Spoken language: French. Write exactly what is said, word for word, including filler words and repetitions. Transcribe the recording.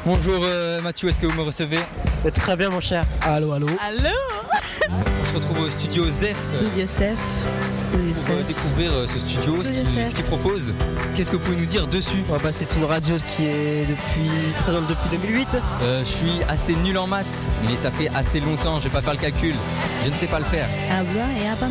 Bonjour euh, Mathieu, est-ce que vous me recevez? Très bien mon cher. Allô, allô. Allô. On se retrouve au studio Zef. Studio Zef. Studio Pour euh, découvrir euh, ce studio, ce qu'il ce qu'il propose. Qu'est-ce que vous pouvez nous dire dessus? Ouais, bah, c'est une radio qui est depuis présente depuis deux mille huit. euh, Je suis assez nul en maths, mais ça fait assez longtemps, je vais pas faire le calcul. Je ne sais pas le faire. Habla et